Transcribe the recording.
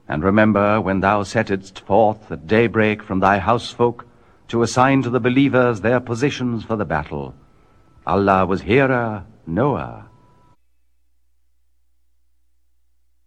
And remember, when thou settedst forth at daybreak from thy housefolk to assign to the believers their positions for the battle, Allah was hearer, knower,